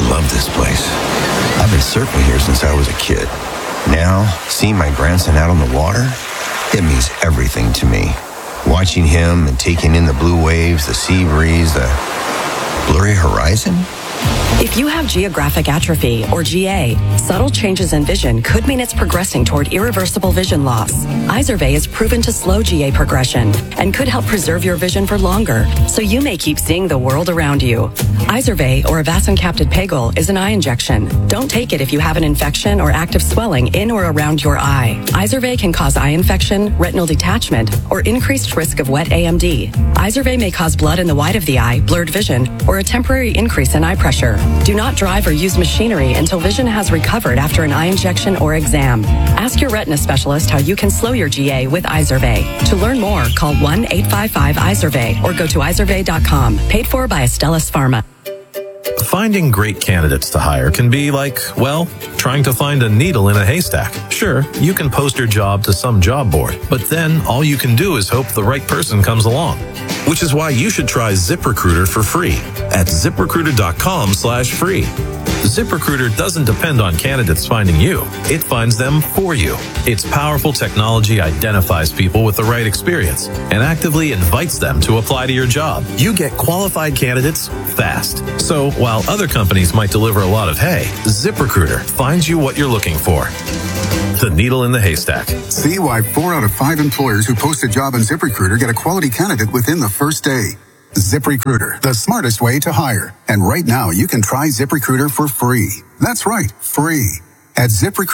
love this place. I've been surfing here since I was a kid. Now, seeing my grandson out on the water, it means everything to me. Watching him and taking in the blue waves, the sea breeze, the blurry horizon. If you have geographic atrophy, or GA, subtle changes in vision could mean it's progressing toward irreversible vision loss. Izervay is proven to slow GA progression and could help preserve your vision for longer, so you may keep seeing the world around you. Izervay, or avacincaptad pegol, is an eye injection. Don't take it if you have an infection or active swelling in or around your eye. Izervay can cause eye infection, retinal detachment, or increased risk of wet AMD. Izervay may cause blood in the white of the eye, blurred vision, or a temporary increase in eye pressure. Do not drive or use machinery until vision has recovered after an eye injection or exam. Ask your retina specialist how you can slow your GA with Izervay. To learn more, call 1-855-IZERVAY or go to izervay.com. Paid for by Astellas Pharma. Finding great candidates to hire can be like, well, trying to find a needle in a haystack. Sure, you can post your job to some job board, but then all you can do is hope the right person comes along. Which is why you should try ZipRecruiter for free at ZipRecruiter.com/free. ZipRecruiter doesn't depend on candidates finding you. It finds them for you. Its powerful technology identifies people with the right experience and actively invites them to apply to your job. You get qualified candidates fast. So while other companies might deliver a lot of hay, ZipRecruiter finds you what you're looking for. The needle in the haystack. See why 4 out of 5 employers who post a job on ZipRecruiter get a quality candidate within the first day. ZipRecruiter, the smartest way to hire. And right now, you can try ZipRecruiter for free. That's right, free. At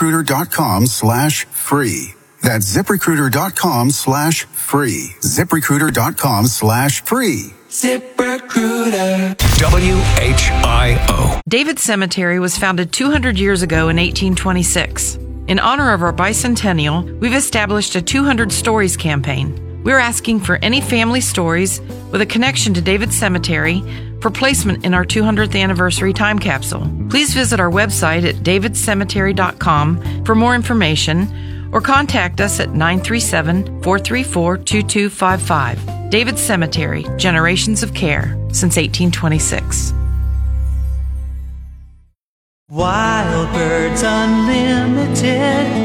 ZipRecruiter.com/free. That's ZipRecruiter.com/free. ZipRecruiter.com/free. ZipRecruiter. WHIO. David Cemetery was founded 200 years ago in 1826. In honor of our bicentennial, we've established a 200 Stories campaign. We're asking for any family stories with a connection to David Cemetery for placement in our 200th anniversary time capsule. Please visit our website at davidcemetery.com for more information or contact us at 937-434-2255. David Cemetery, Generations of Care, since 1826. Wild Birds Unlimited.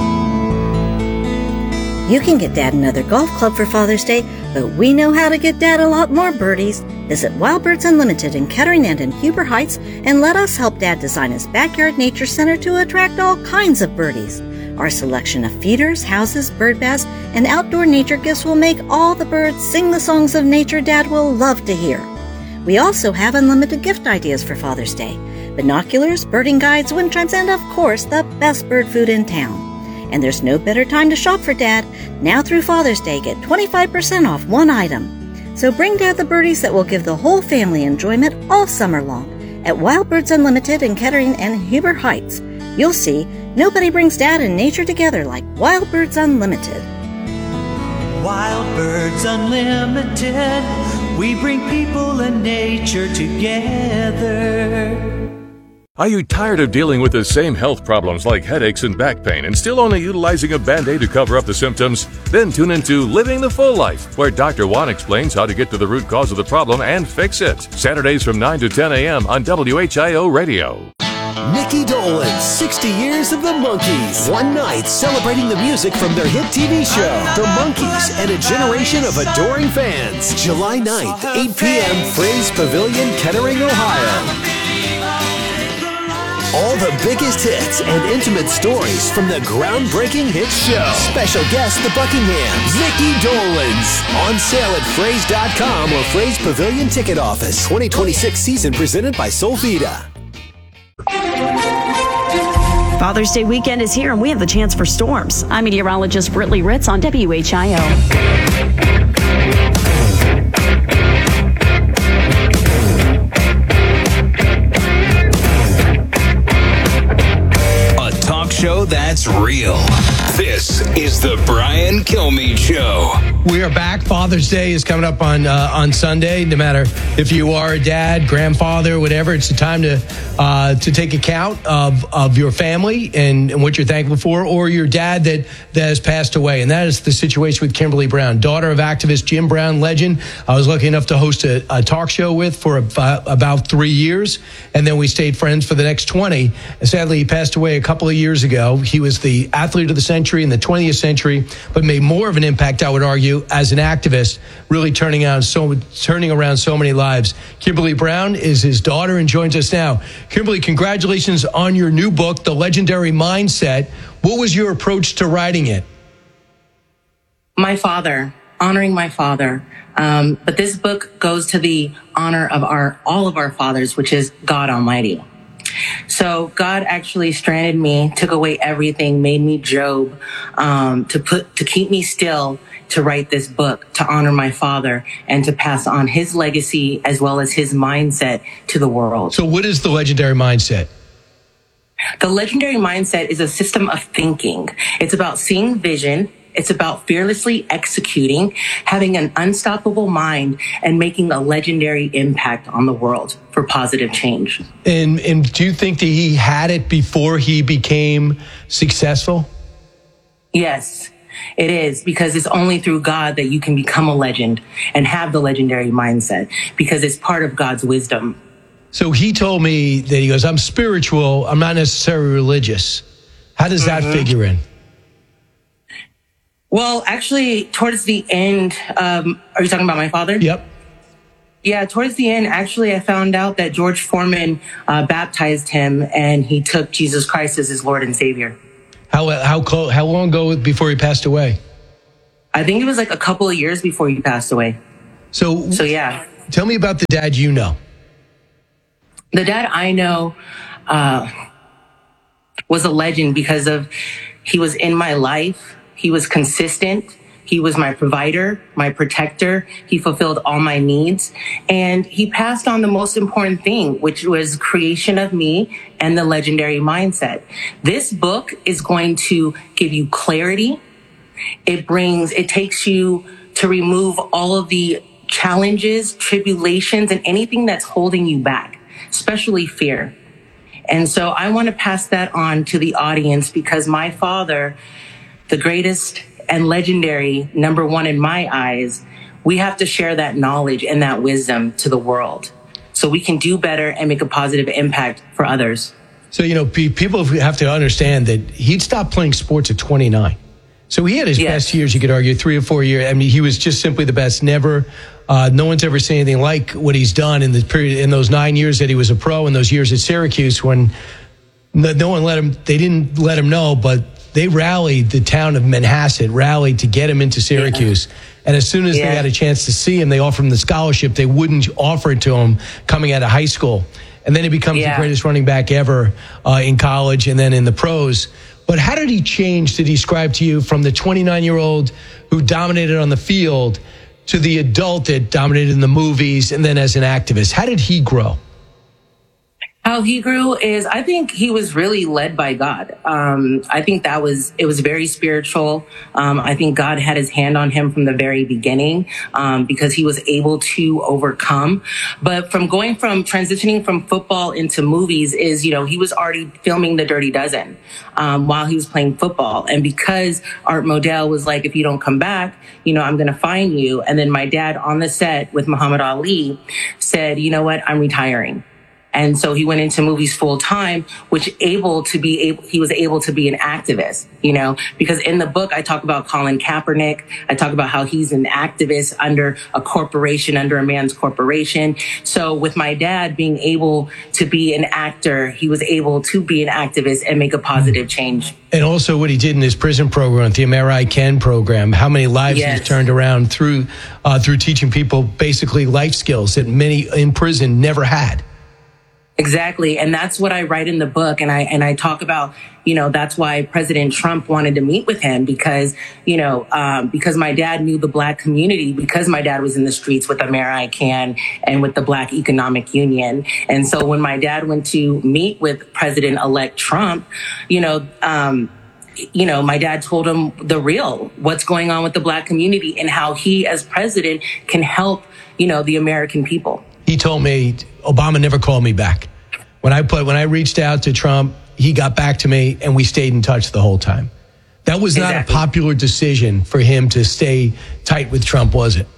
You can get Dad another golf club for Father's Day, but we know how to get Dad a lot more birdies. Visit Wild Birds Unlimited in Kettering and in Huber Heights and let us help Dad design his backyard nature center to attract all kinds of birdies. Our selection of feeders, houses, bird baths, and outdoor nature gifts will make all the birds sing the songs of nature Dad will love to hear. We also have unlimited gift ideas for Father's Day. Binoculars, birding guides, wind chimes, and of course, the best bird food in town. And there's no better time to shop for Dad. Now through Father's Day, get 25% off one item. So bring Dad the birdies that will give the whole family enjoyment all summer long at Wild Birds Unlimited in Kettering and Huber Heights. You'll see, nobody brings Dad and nature together like Wild Birds Unlimited. Wild Birds Unlimited. We bring people and nature together. Are you tired of dealing with the same health problems like headaches and back pain and still only utilizing a Band-Aid to cover up the symptoms? Then tune into Living the Full Life, where Dr. Juan explains how to get to the root cause of the problem and fix it. Saturdays from 9 to 10 a.m. on WHIO Radio. Nikki Dolenz, 60 years of the Monkees. One night celebrating the music from their hit TV show, The Monkees, and a generation of adoring fans. July 9th, 8 p.m., Fraze Pavilion, Kettering, Ohio. All the biggest hits and intimate stories from the groundbreaking hit show. Special guest, the Buckinghams, Nikki Dolenz. On sale at Fraze.com or Fraze Pavilion Ticket Office. 2026 season presented by Solvita. Father's Day weekend is here and we have the chance for storms. I'm meteorologist Britley Ritz on WHIO. Show that's real. This is the Brian Kilmeade Show. We are back. Father's Day is coming up on Sunday. No matter if you are a dad, grandfather, whatever, it's the time to take account of your family and what you're thankful for, or your dad that has passed away. And that is the situation with Kimberly Brown, daughter of activist Jim Brown, legend. I was lucky enough to host a talk show with for about 3 years, and then we stayed friends for the next 20. And sadly, he passed away a couple of years ago. He was the athlete of the century in the 20th century, but made more of an impact, I would argue, as an activist, really turning around so many lives. Kimberly Brown is his daughter and joins us now. Kimberly, congratulations on your new book, The Legendary Mindset. What was your approach to writing it? My father, honoring my father. But this book goes to the honor of all of our fathers, which is God Almighty. So God actually stranded me, took away everything, made me Job, to keep me still, to write this book, to honor my father, and to pass on his legacy as well as his mindset to the world. So what is the legendary mindset? The legendary mindset is a system of thinking. It's about seeing vision. It's about fearlessly executing, having an unstoppable mind, and making a legendary impact on the world for positive change. And do you think that he had it before he became successful? Yes, it is, because it's only through God that you can become a legend and have the legendary mindset, because it's part of God's wisdom. So he told me that he goes, I'm spiritual, I'm not necessarily religious. How does that figure in? Well, actually, towards the end, are you talking about my father? Yep. Yeah, towards the end, actually, I found out that George Foreman baptized him, and he took Jesus Christ as his Lord and Savior. How long ago before he passed away? I think it was like a couple of years before he passed away. So yeah. Tell me about the dad you know. The dad I know was a legend because he was in my life. He was consistent. He was my provider, my protector. He fulfilled all my needs. And he passed on the most important thing, which was creation of me and the legendary mindset. This book is going to give you clarity. It takes you to remove all of the challenges, tribulations, and anything that's holding you back, especially fear. And so I want to pass that on to the audience, because my father, the greatest and legendary, number one in my eyes, we have to share that knowledge and that wisdom to the world so we can do better and make a positive impact for others. So, people have to understand that he'd stopped playing sports at 29. So he had his best years, you could argue, 3 or 4 years. I mean, he was just simply the best. Never, no one's ever seen anything like what he's done in the period, in those 9 years that he was a pro, and those years at Syracuse when no one they didn't let him know, but they rallied, the town of Manhasset rallied to get him into Syracuse. Yeah. And as soon as they had a chance to see him, they offered him the scholarship. They wouldn't offer it to him coming out of high school. And then he becomes the greatest running back ever in college and then in the pros. But how did he change to describe to you from the 29-year-old who dominated on the field to the adult that dominated in the movies and then as an activist? How did he grow? How he grew is, I think he was really led by God. I think it was very spiritual. I think God had his hand on him from the very beginning, because he was able to overcome. But transitioning from football into movies is, he was already filming The Dirty Dozen, while he was playing football. And because Art Modell was like, if you don't come back, I'm going to fine you. And then my dad on the set with Muhammad Ali said, you know what, I'm retiring. And so he went into movies full time, he was able to be an activist, because in the book, I talk about Colin Kaepernick. I talk about how he's an activist under a corporation, under a man's corporation. So with my dad being able to be an actor, he was able to be an activist and make a positive change. And also what he did in his prison program, the American Ken program, how many lives he's turned around through teaching people basically life skills that many in prison never had. Exactly. And that's what I write in the book. And I talk about, that's why President Trump wanted to meet with him, because my dad knew the Black community, because my dad was in the streets with American and with the Black Economic Union. And so when my dad went to meet with President-elect Trump, my dad told him what's going on with the Black community and how he, as president, can help, the American people. He told me Obama never called me back. When I reached out to Trump, he got back to me and we stayed in touch the whole time. That was not a popular decision for him to stay tight with Trump, was it?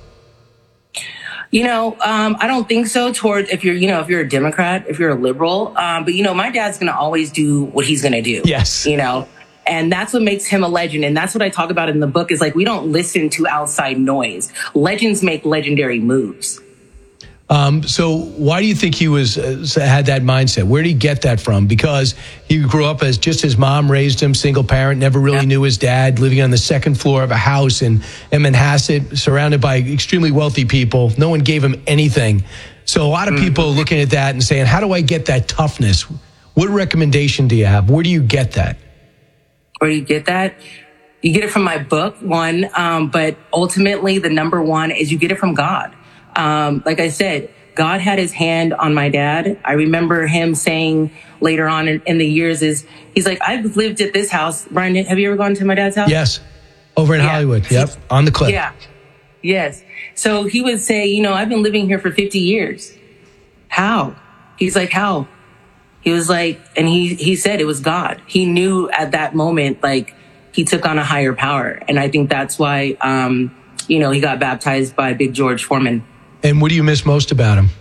I don't think so if you're a Democrat, if you're a liberal. But, my dad's going to always do what he's going to do. Yes. And that's what makes him a legend. And that's what I talk about in the book is we don't listen to outside noise. Legends make legendary moves. So why do you think he had that mindset? Where did he get that from? Because he grew up as just his mom raised him, single parent, never really knew his dad, living on the second floor of a house in Manhasset, surrounded by extremely wealthy people. No one gave him anything. So a lot of people are looking at that and saying, how do I get that toughness? What recommendation do you have? Where do you get that? Where do you get that? You get it from my book, one. But ultimately, the number one is you get it from God. Like I said, God had his hand on my dad. I remember him saying later on in the years he's like, I've lived at this house. Brian, have you ever gone to my dad's house? Yes. Over in Hollywood. Yep. On the cliff. Yeah. Yes. So he would say, I've been living here for 50 years. How? He's like, how? He was like, and he said it was God. He knew at that moment, he took on a higher power. And I think that's why, he got baptized by Big George Foreman. And what do you miss most about him?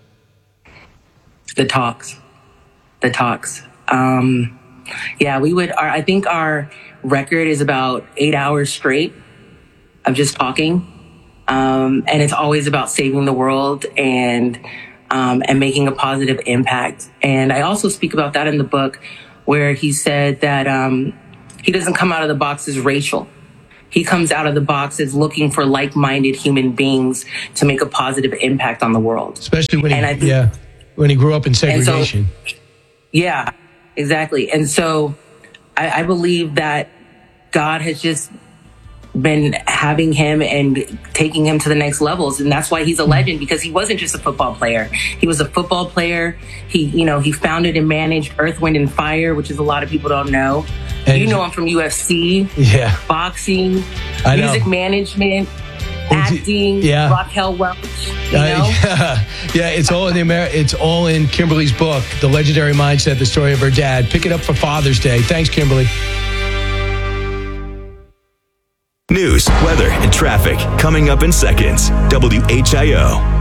The talks. I think our record is about 8 hours straight of just talking. And it's always about saving the world and making a positive impact. And I also speak about that in the book where he said that, he doesn't come out of the box as racial. He comes out of the box as looking for like-minded human beings to make a positive impact on the world. Especially when he grew up in segregation. Yeah, exactly. And so I believe that God has just been having him and taking him to the next levels. And that's why he's a legend, because he wasn't just a football player. He was a football player. He founded and managed Earth, Wind, and Fire, which is a lot of people don't know. And you know him from UFC, boxing, music management, acting, Raquel Welch. It's all in it's all in Kimberly's book, The Legendary Mindset, the story of her dad. Pick it up for Father's Day. Thanks, Kimberly. News, weather, and traffic coming up in seconds. WHIO.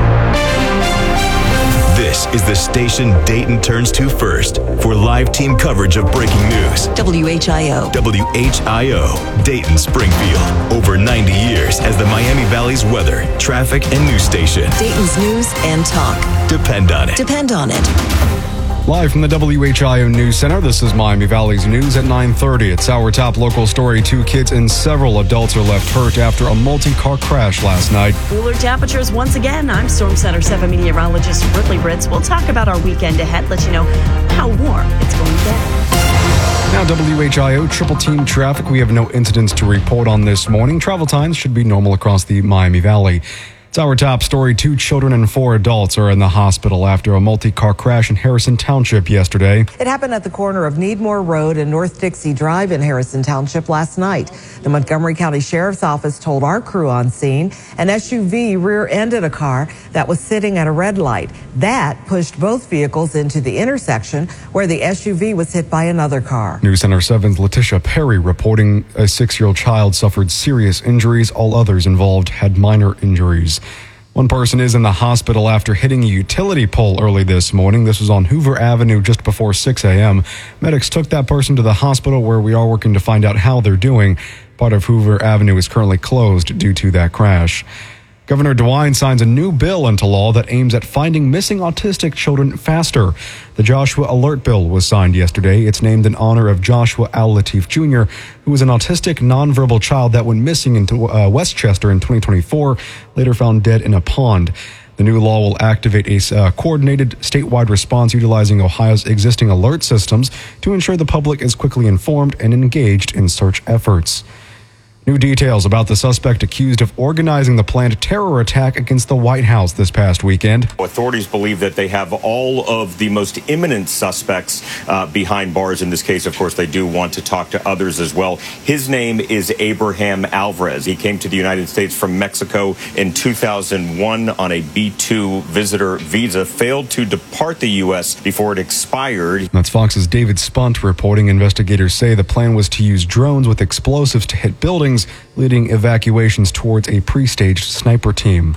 This is the station Dayton turns to first for live team coverage of breaking news. WHIO. WHIO, Dayton, Springfield. Over 90 years as the Miami Valley's weather, traffic, and news station. Dayton's news and talk. Depend on it. Depend on it. Live from the WHIO News Center, this is Miami Valley's news at 9:30. It's our top local story. 2 kids and several adults are left hurt after a multi-car crash last night. Cooler temperatures once again. I'm Storm Center 7 meteorologist Britley Ritz. We'll talk about our weekend ahead, let you know how warm it's going to get. Now WHIO triple team traffic. We have no incidents to report on this morning. Travel times should be normal across the Miami Valley. It's our top story. 2 children and 4 adults are in the hospital after a multi-car crash in Harrison Township yesterday. It happened at the corner of Needmore Road and North Dixie Drive in Harrison Township last night. The Montgomery County Sheriff's Office told our crew on scene an SUV rear-ended a car that was sitting at a red light. That pushed both vehicles into the intersection where the SUV was hit by another car. News Center 7's Letitia Perry reporting a 6-year-old child suffered serious injuries. All others involved had minor injuries. One person is in the hospital after hitting a utility pole early this morning. This was on Hoover Avenue just before 6 a.m. Medics took that person to the hospital where we are working to find out how they're doing. Part of Hoover Avenue is currently closed due to that crash. Governor DeWine signs a new bill into law that aims at finding missing autistic children faster. The Joshua Alert Bill was signed yesterday. It's named in honor of Joshua Al-Latif Jr., who was an autistic nonverbal child that went missing in Westchester in 2024, later found dead in a pond. The new law will activate a coordinated statewide response utilizing Ohio's existing alert systems to ensure the public is quickly informed and engaged in search efforts. New details about the suspect accused of organizing the planned terror attack against the White House this past weekend. Authorities believe that they have all of the most imminent suspects behind bars. In this case, of course, they do want to talk to others as well. His name is Abraham Alvarez. He came to the United States from Mexico in 2001 on a B-2 visitor visa, failed to depart the U.S. before it expired. That's Fox's David Spunt reporting. Investigators say the plan was to use drones with explosives to hit buildings, leading evacuations towards a pre-staged sniper team.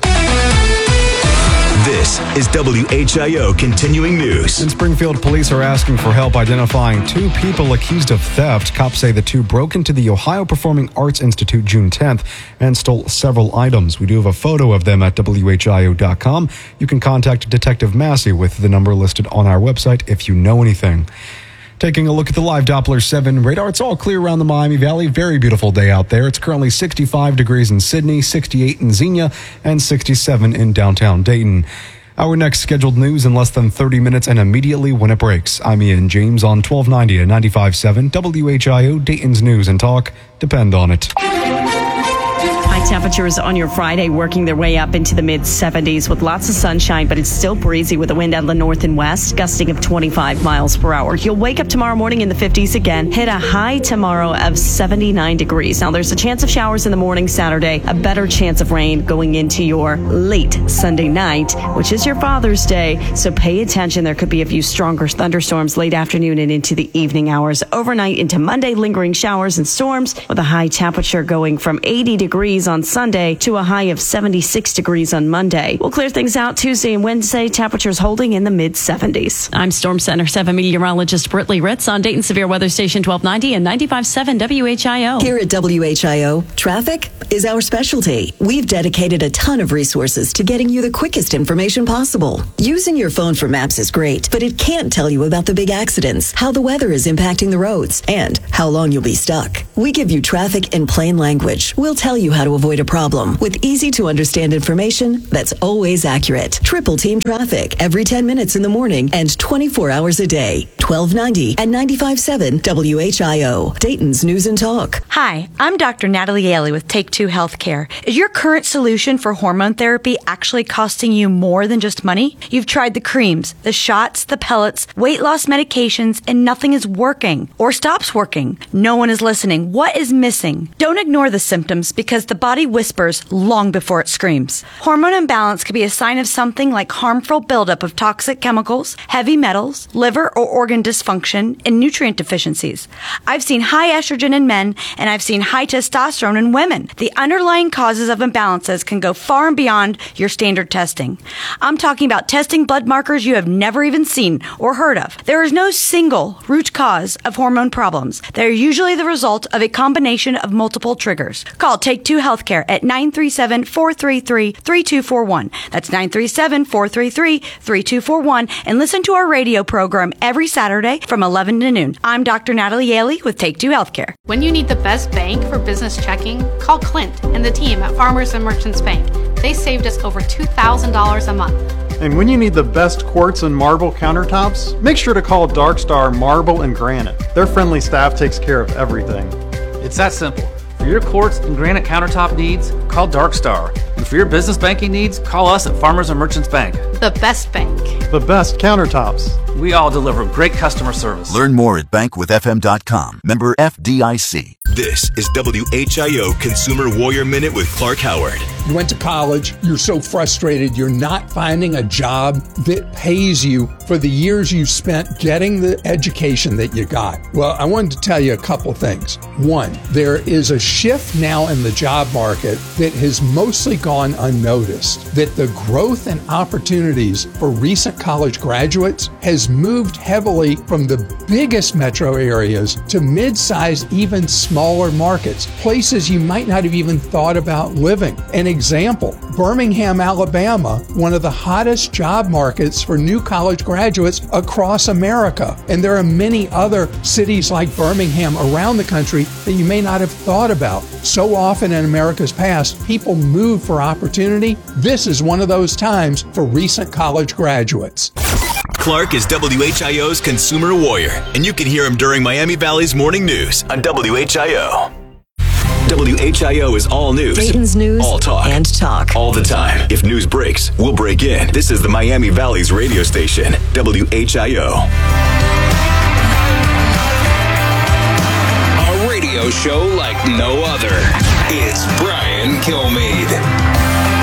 This is WHIO Continuing News. In Springfield, police are asking for help identifying two people accused of theft. Cops say the two broke into the Ohio Performing Arts Institute June 10th and stole several items. We do have a photo of them at WHIO.com. You can contact Detective Massey with the number listed on our website if you know anything. Taking a look at the live Doppler 7 radar, it's all clear around the Miami Valley. Very beautiful day out there. It's currently 65 degrees in Sydney, 68 in Xenia, and 67 in downtown Dayton. Our next scheduled news in less than 30 minutes and immediately when it breaks. I'm Ian James on 1290 and 95.7 WHIO, Dayton's News and Talk. Depend on it. High temperatures on your Friday working their way up into the mid-70s with lots of sunshine, but it's still breezy with a wind out of the north and west, gusting of 25 miles per hour. You'll wake up tomorrow morning in the 50s again, hit a high tomorrow of 79 degrees. Now, there's a chance of showers in the morning Saturday, a better chance of rain going into your late Sunday night, which is your Father's Day. So pay attention. There could be a few stronger thunderstorms late afternoon and into the evening hours. Overnight into Monday, lingering showers and storms with a high temperature going from 80 degrees on Sunday to a high of 76 degrees on Monday. We'll clear things out Tuesday and Wednesday, temperatures holding in the mid-70s. I'm Storm Center 7 meteorologist Britley Ritz on Dayton Severe Weather Station 1290 and 95.7 WHIO. Here at WHIO, traffic is our specialty. We've dedicated a ton of resources to getting you the quickest information possible. Using your phone for maps is great, but it can't tell you about the big accidents, how the weather is impacting the roads, and how long you'll be stuck. We give you traffic in plain language. We'll tell you how to avoid a problem with easy-to-understand information that's always accurate. Triple Team Traffic every 10 minutes in the morning and 24 hours a day. 1290 and 95.7 WHIO, Dayton's News and Talk. Hi, I'm Dr. Natalie Ailey with Take Two Healthcare. Is your current solution for hormone therapy actually costing you more than just money? You've tried the creams, the shots, the pellets, weight loss medications, and nothing is working or stops working. No one is listening. What is missing? Don't ignore the symptoms because the body whispers long before it screams. Hormone imbalance could be a sign of something like harmful buildup of toxic chemicals, heavy metals, liver or organ dysfunction, and nutrient deficiencies. I've seen high estrogen in men, and I've seen high testosterone in women. The underlying causes of imbalances can go far and beyond your standard testing. I'm talking about testing blood markers you have never even seen or heard of. There is no single root cause of hormone problems. They're usually the result of a combination of multiple triggers. Call Take Two Healthcare at 937-433-3241. That's 937-433-3241. And listen to our radio program every Saturday from 11 to noon. I'm Dr. Natalie Ailey with Take Two Healthcare. When you need the best bank for business checking, call Clint and the team at Farmers and Merchants Bank. They saved us over $2,000 a month. And when you need the best quartz and marble countertops, make sure to call Dark Star Marble and Granite. Their friendly staff takes care of everything. It's that simple. For your quartz and granite countertop needs, call Dark Star. And for your business banking needs, call us at Farmers and Merchants Bank. The best bank. The best countertops. We all deliver great customer service. Learn more at bankwithfm.com. Member FDIC. This is WHIO Consumer Warrior Minute with Clark Howard. You went to college, you're so frustrated, you're not finding a job that pays you for the years you spent getting the education that you got. Well, I wanted to tell you a couple things. One, there is a shift now in the job market that has mostly gone unnoticed, that the growth and opportunities for recent college graduates has moved heavily from the biggest metro areas to mid-sized, even smaller markets, places you might not have even thought about living. An example, Birmingham, Alabama, one of the hottest job markets for new college graduates across America. And there are many other cities like Birmingham around the country that you may not have thought about. So often in America's past, people move for opportunity. This is one of those times for recent college graduates. Clark is WHIO's Consumer Warrior, and you can hear him during Miami Valley's morning news on WHIO. WHIO is all news. Dayton's news all talk. And talk. All the time. If news breaks, we'll break in. This is the Miami Valley's radio station, WHIO. A radio show like no other. It's Brian Kilmeade.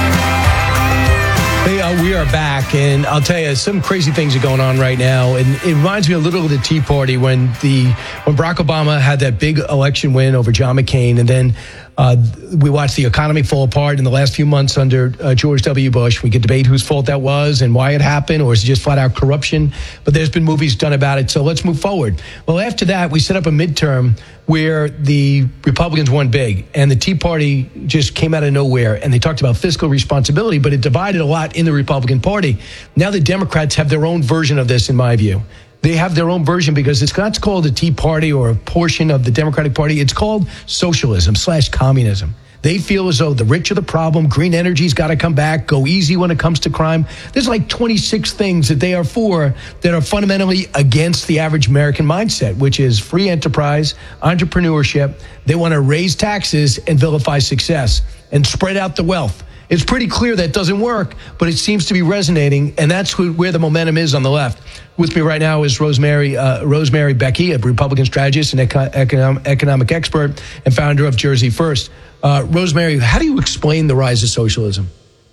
Hey, we are back, and I'll tell you, some crazy things are going on right now, and it reminds me a little of the Tea Party when Barack Obama had that big election win over John McCain, and then we watched the economy fall apart in the last few months under George W. Bush. We could debate whose fault that was and why it happened, or is it just flat out corruption? But there's been movies done about it, so let's move forward. Well, after that, we set up a midterm where the Republicans won big, and the Tea Party just came out of nowhere, and they talked about fiscal responsibility, but it divided a lot in the Republican Party. Now the Democrats have their own version of this, in my view. They have their own version because it's not called the Tea Party or a portion of the Democratic Party. It's called socialism/communism. They feel as though the rich are the problem. Green energy's got to come back. Go easy when it comes to crime. There's like 26 things that they are for that are fundamentally against the average American mindset, which is free enterprise, entrepreneurship. They want to raise taxes and vilify success and spread out the wealth. It's pretty clear that doesn't work, but it seems to be resonating, and that's where the momentum is on the left. With me right now is Rosemary Becky, a Republican strategist and economic expert and founder of Jersey First. Rosemary, how do you explain the rise of socialism?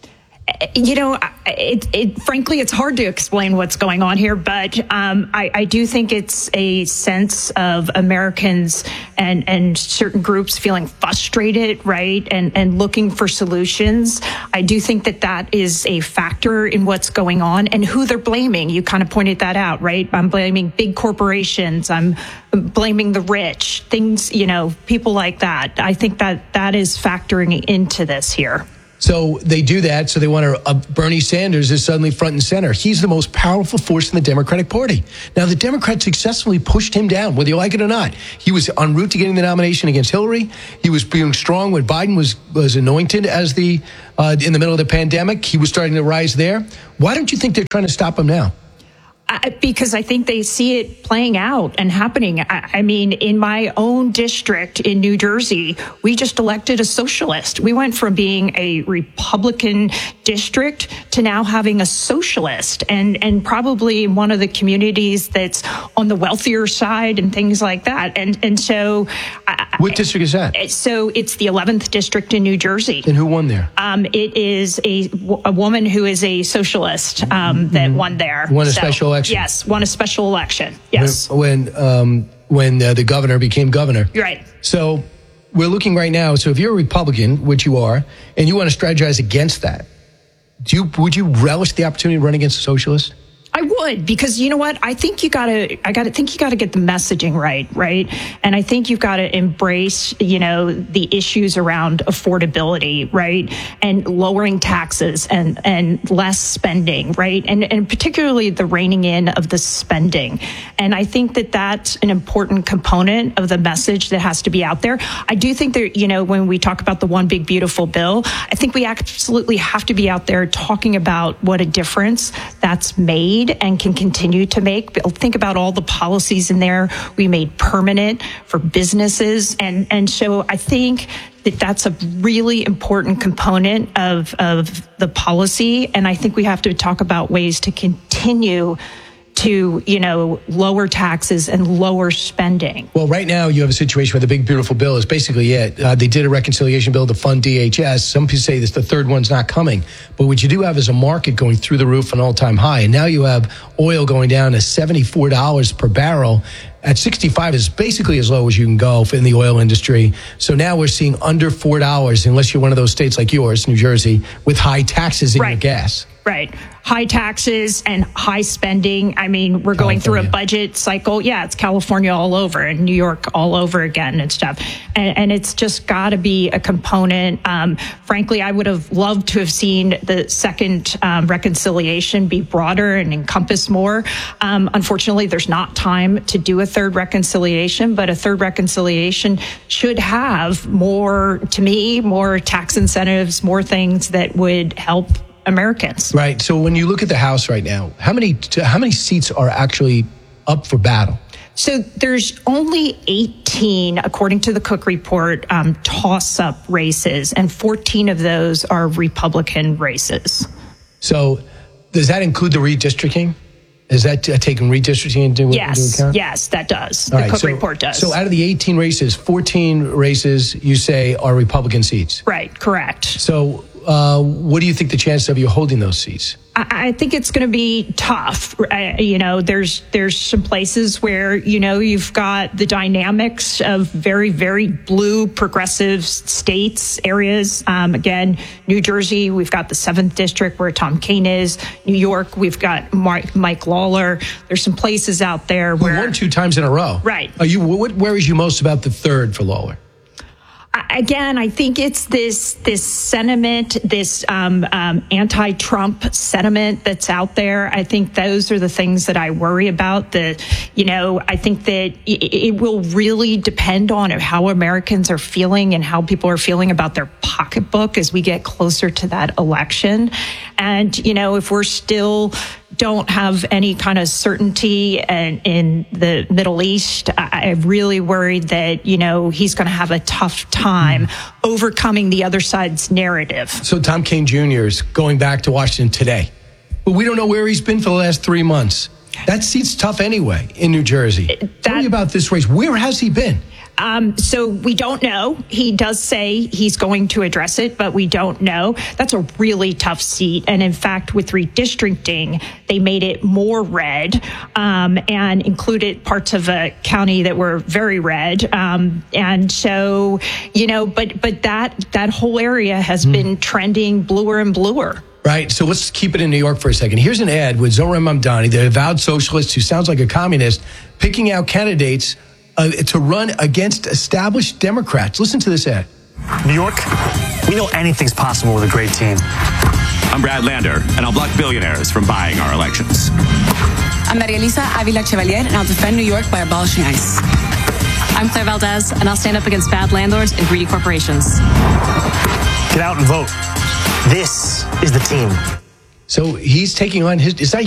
You know, frankly, it's hard to explain what's going on here, but I do think it's a sense of Americans and certain groups feeling frustrated, right, and looking for solutions. I do think that is a factor in what's going on and who they're blaming. You kind of pointed that out, right? I'm blaming big corporations. I'm blaming the rich, things, people like that. I think that is factoring into this here. So they do that. So they want Bernie Sanders is suddenly front and center. He's the most powerful force in the Democratic Party. Now, the Democrats successfully pushed him down, whether you like it or not. He was en route to getting the nomination against Hillary. He was being strong when Biden was anointed as in the middle of the pandemic. He was starting to rise there. Why don't you think they're trying to stop him now? Because I think they see it playing out and happening. I mean, in my own district in New Jersey, we just elected a socialist. We went from being a Republican district to now having a socialist, and probably one of the communities that's on the wealthier side and things like that. And so, what district is that? So it's the 11th district in New Jersey. And who won there? It is a woman who is a socialist that won there. Won a special election. Yes, won a special election. Yes. When the governor became governor. You're right. So we're looking right now. So if you're a Republican, which you are, and you want to strategize against that, would you relish the opportunity to run against a socialist? I would, because you know what? I think you gotta get the messaging right? And I think you've got to embrace, the issues around affordability, right? And lowering taxes and less spending, right? And particularly the reining in of the spending. And I think that's an important component of the message that has to be out there. I do think that, when we talk about the One Big Beautiful Bill, I think we absolutely have to be out there talking about what a difference that's made and can continue to make. Think about all the policies in there we made permanent for businesses. And so I think that's a really important component of the policy. And I think we have to talk about ways to continue to, lower taxes and lower spending. Well, right now you have a situation where the Big Beautiful Bill is basically it. They did a reconciliation bill to fund DHS. Some people say the third one's not coming. But what you do have is a market going through the roof, an all-time high. And now you have oil going down to $74 per barrel. At 65 is basically as low as you can go in the oil industry. So now we're seeing under $4, unless you're one of those states like yours, New Jersey, with high taxes in your gas. Right. High taxes and high spending. I mean, we're going through a budget cycle. Yeah, it's California all over and New York all over again and stuff. And it's just got to be a component. Frankly, I would have loved to have seen the second reconciliation be broader and encompass more. Unfortunately, there's not time to do a third reconciliation, but a third reconciliation should have more tax incentives, more things that would help Americans. Right. So when you look at the House right now, how many seats are actually up for battle? So there's only 18, according to the Cook report, toss-up races, and 14 of those are Republican races. So does that include the redistricting? Is that taking redistricting into account? Yes, that does. The Cook report does. So out of the 18 races, 14 races, you say, are Republican seats? Right, correct. So what do you think the chances of you holding those seats? I think it's going to be tough. There's some places where, you've got the dynamics of very, very blue progressive states, areas. Again, New Jersey, we've got the 7th district where Tom Kean is. New York, we've got Mike Lawler. There's some places out there where... Who won 2 times in a row. Right. What worries you most about the 3rd for Lawler? Again, I think it's this sentiment, this anti-Trump sentiment that's out there. I think those are the things that I worry about. I think that it will really depend on how Americans are feeling and how people are feeling about their pocketbook as we get closer to that election. And, if we're still don't have any kind of certainty in the Middle East, I'm really worried that, he's going to have a tough time overcoming the other side's narrative. So Tom Kean Jr. is going back to Washington today, but we don't know where he's been for the last 3 months. That seat's tough anyway in New Jersey. Tell me about this race. Where has he been? So we don't know. He does say he's going to address it, but we don't know. That's a really tough seat. And in fact, with redistricting, they made it more red and included parts of a county that were very red. And so, but that whole area has been trending bluer and bluer. Right. So let's keep it in New York for a second. Here's an ad with Zohran Mamdani, the avowed socialist who sounds like a communist, picking out candidates to run against established Democrats. Listen to this ad. New York, we know anything's possible with a great team. I'm Brad Lander, and I'll block billionaires from buying our elections. I'm Maria Elisa Avila Chevalier, and I'll defend New York by abolishing ICE. I'm Claire Valdez, and I'll stand up against bad landlords and greedy corporations. Get out and vote. This is the team. So he's taking on is that